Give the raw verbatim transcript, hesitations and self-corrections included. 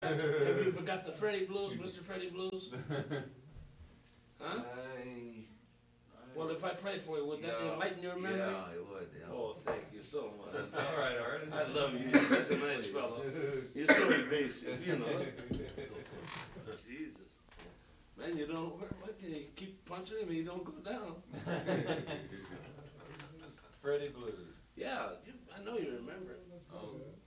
Have you forgot the Freddie Blues, Mister Freddie Blues? Huh? I, Well, if I played for you, would that yeah, enlighten your memory? Yeah, it would, yeah. Oh, thank you so much. That's all right, Art. I love you. You're such a nice fellow. You're so evasive, you know. Jesus. Man, you don't, why can you keep punching him and you don't go down? Freddie Blues. Yeah, you, I know you remember. Oh,